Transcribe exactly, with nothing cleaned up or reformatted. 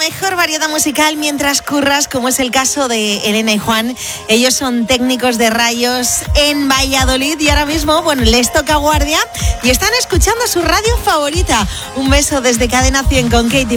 mejor variedad musical mientras curras, como es el caso de Elena y Juan. Ellos son técnicos de rayos en Valladolid y ahora mismo, bueno, les toca guardia y están escuchando su radio favorita. Un beso desde Cadena cien con Katy